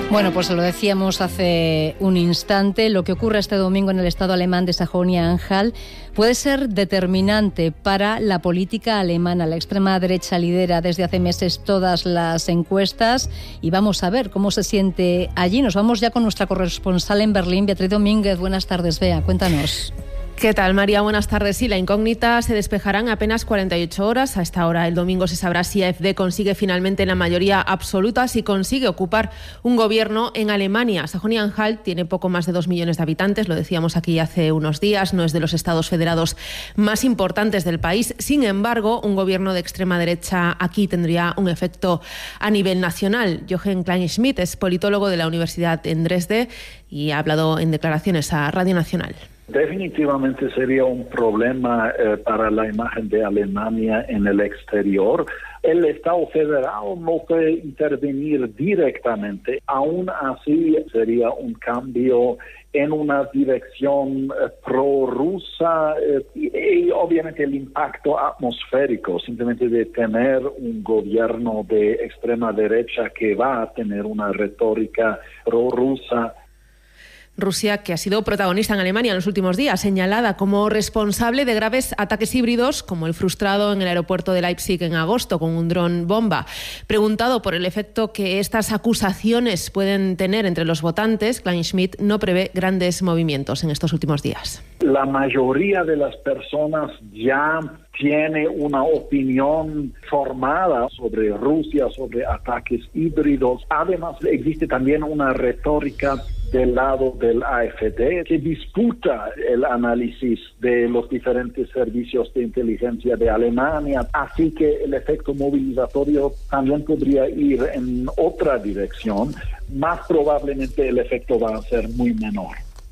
Bueno, pues lo decíamos hace un instante, lo que ocurre este domingo en el estado alemán de Sajonia-Anhalt puede ser determinante para la política alemana. La extrema derecha lidera desde hace meses todas las encuestas y vamos a ver cómo se siente allí. Nos vamos ya con nuestra corresponsal en Berlín, Beatriz Domínguez. Buenas tardes, Bea, cuéntanos. ¿Qué tal, María? Buenas tardes. Sí, la incógnita se despejará en apenas 48 horas. A esta hora, el domingo, se sabrá si AfD consigue finalmente la mayoría absoluta, si consigue ocupar un gobierno en Alemania. Sajonia-Anhalt tiene poco más de 2 millones de habitantes, lo decíamos aquí hace unos días, no es de los estados federados más importantes del país. Sin embargo, un gobierno de extrema derecha aquí tendría un efecto a nivel nacional. Jochen Kleinschmidt es politólogo de la Universidad en Dresde y ha hablado en declaraciones a Radio Nacional. Definitivamente sería un problema para la imagen de Alemania en el exterior. El Estado federal no puede intervenir directamente. Aún así, sería un cambio en una dirección prorrusa y obviamente el impacto atmosférico, simplemente de tener un gobierno de extrema derecha que va a tener una retórica prorrusa. Rusia, que ha sido protagonista en Alemania en los últimos días, señalada como responsable de graves ataques híbridos, como el frustrado en el aeropuerto de Leipzig en agosto con un dron bomba. Preguntado por el efecto que estas acusaciones pueden tener entre los votantes, Kleinschmidt no prevé grandes movimientos en estos últimos días. La mayoría de las personas ya tiene una opinión formada sobre Rusia, sobre ataques híbridos. Además, existe también una retórica del lado del AfD que disputa el análisis de los diferentes servicios de inteligencia de Alemania, así que el efecto movilizatorio también podría ir en otra dirección. Más probablemente el efecto va a ser muy menor.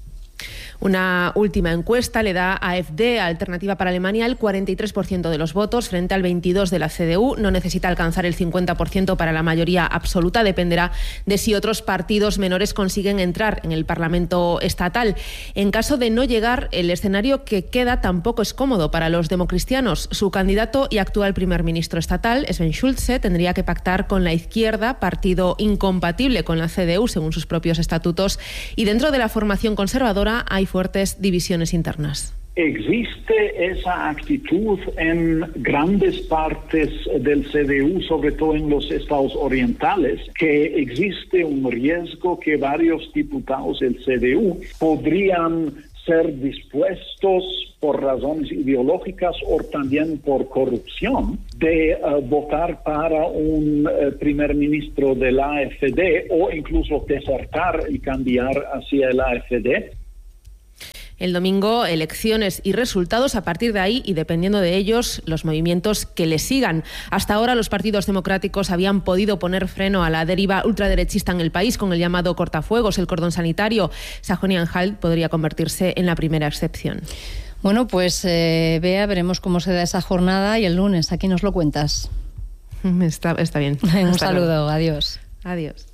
Una última encuesta le da a AfD, Alternativa para Alemania, el 43% de los votos frente al 22% de la CDU. No necesita alcanzar el 50% para la mayoría absoluta. Dependerá de si otros partidos menores consiguen entrar en el Parlamento estatal. En caso de no llegar, el escenario que queda tampoco es cómodo para los democristianos. Su candidato y actual primer ministro estatal, Sven Schulze, tendría que pactar con la izquierda, partido incompatible con la CDU según sus propios estatutos, y dentro de la formación conservadora hay fuertes divisiones internas. Existe esa actitud en grandes partes del CDU, sobre todo en los estados orientales, que existe un riesgo que varios diputados del CDU podrían ser dispuestos por razones ideológicas o también por corrupción de votar para un primer ministro de la AfD o incluso desertar y cambiar hacia el AfD. El domingo, elecciones y resultados. A partir de ahí, y dependiendo de ellos, los movimientos que le sigan. Hasta ahora, los partidos democráticos habían podido poner freno a la deriva ultraderechista en el país con el llamado cortafuegos, el cordón sanitario. Sajonia-Anhalt podría convertirse en la primera excepción. Bueno, pues Bea, veremos cómo se da esa jornada y el lunes aquí nos lo cuentas. Está bien. Un saludo, adiós. Adiós.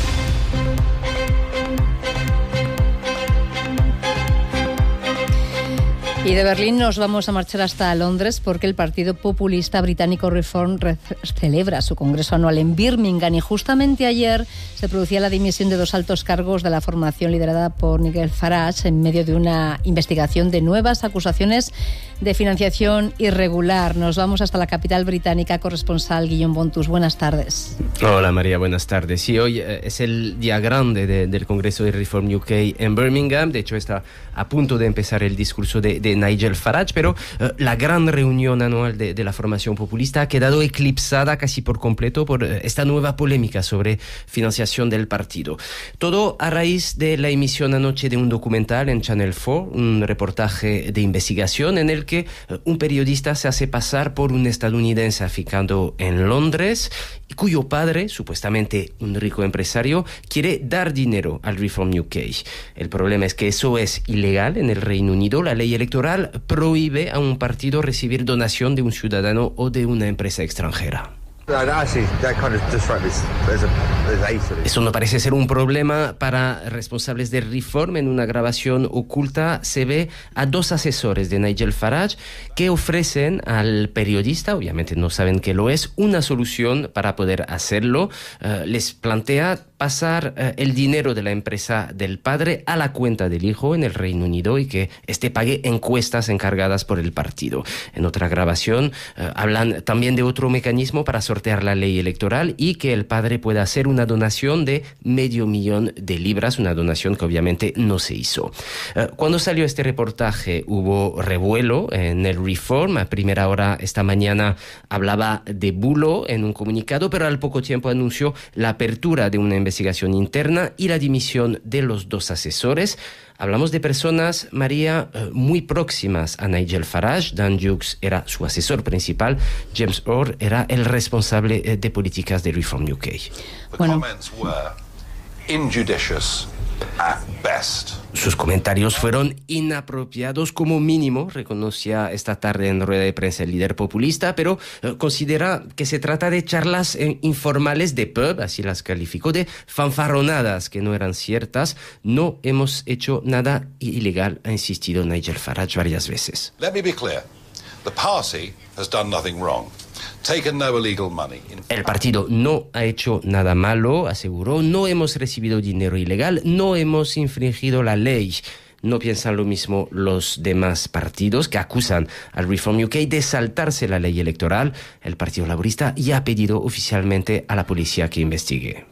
Y de Berlín nos vamos a marchar hasta Londres porque el partido populista británico Reform celebra su congreso anual en Birmingham y justamente ayer se producía la dimisión de 2 altos cargos de la formación liderada por Nigel Farage en medio de una investigación de nuevas acusaciones de financiación irregular. Nos vamos hasta la capital británica, corresponsal Guillaume Bontus. Buenas tardes. Hola María, buenas tardes. Sí, hoy es el día grande del Congreso de Reform UK en Birmingham. De hecho, está a punto de empezar el discurso de Nigel Farage, pero la gran reunión anual de la formación populista ha quedado eclipsada casi por completo por esta nueva polémica sobre financiación del partido. Todo a raíz de la emisión anoche de un documental en Channel 4, un reportaje de investigación en el que un periodista se hace pasar por un estadounidense aficado en Londres y cuyo padre, supuestamente un rico empresario, quiere dar dinero al Reform UK. El problema es que eso es ilegal en el Reino Unido. La ley electoral prohíbe a un partido recibir donación de un ciudadano o de una empresa extranjera. Eso no parece ser un problema para responsables de Reform. En una grabación oculta se ve a dos asesores de Nigel Farage que ofrecen al periodista, obviamente no saben qué lo es, una solución para poder hacerlo. Les plantea pasar el dinero de la empresa del padre a la cuenta del hijo en el Reino Unido y que éste pague encuestas encargadas por el partido. En otra grabación hablan también de otro mecanismo para sortear la ley electoral y que el padre pueda hacer una donación de $500,000, una donación que obviamente no se hizo. Cuando salió este reportaje hubo revuelo en el Reform. A primera hora esta mañana hablaba de bulo en un comunicado, pero al poco tiempo anunció la apertura de una investigación interna y la dimisión de los dos asesores. Hablamos de personas, María, muy próximas a Nigel Farage. Dan Hughes era su asesor principal. James Orr era el responsable de políticas de Reform UK. Bueno. Sus comentarios fueron inapropiados como mínimo, reconocía esta tarde en rueda de prensa el líder populista, pero considera que se trata de charlas informales de pub, así las calificó, de fanfarronadas que no eran ciertas. No hemos hecho nada ilegal, ha insistido Nigel Farage varias veces. Let me be clear. The party has done nothing wrong. Taken no illegal money. El partido no ha hecho nada malo, aseguró. No hemos recibido dinero ilegal, no hemos infringido la ley. No piensan lo mismo los demás partidos que acusan al Reform UK de saltarse la ley electoral. El Partido Laborista ya ha pedido oficialmente a la policía que investigue.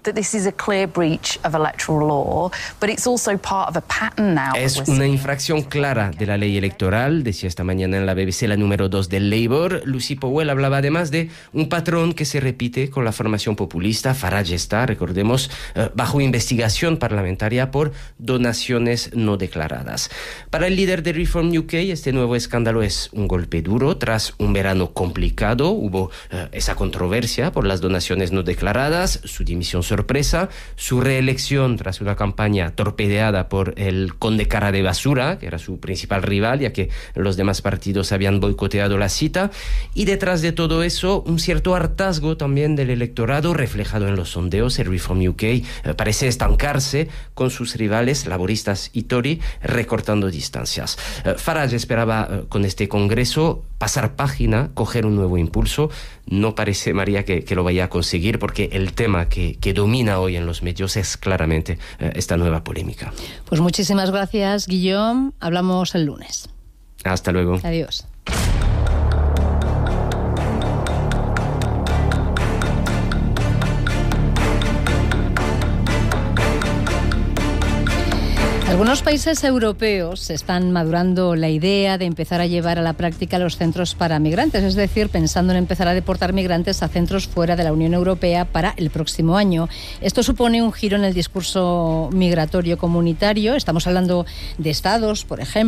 Es una infracción clara de la ley electoral, decía esta mañana en la BBC la número 2 del Labour. Lucy Powell hablaba además de un patrón que se repite con la formación populista. Farage está, recordemos, bajo investigación parlamentaria por donaciones no declaradas. Para el líder de Reform UK, este nuevo escándalo es un golpe duro. Tras un verano complicado, hubo esa controversia por las donaciones no declaradas, su dimisión sorpresa, su reelección tras una campaña torpedeada por el conde cara de basura, que era su principal rival, ya que los demás partidos habían boicoteado la cita. Y detrás de todo eso, un cierto hartazgo también del electorado, reflejado en los sondeos. El Reform UK parece estancarse con sus rivales, laboristas y Tory, recortando distancias. Farage esperaba con este congreso pasar página, coger un nuevo impulso. No parece, María, que lo vaya a conseguir, porque el tema que domina hoy en los medios es claramente esta nueva polémica. Pues muchísimas gracias, Guillaume. Hablamos el lunes. Hasta luego. Adiós. Algunos países europeos están madurando la idea de empezar a llevar a la práctica los centros para migrantes, es decir, pensando en empezar a deportar migrantes a centros fuera de la Unión Europea para el próximo año. Esto supone un giro en el discurso migratorio comunitario. Estamos hablando de estados, por ejemplo,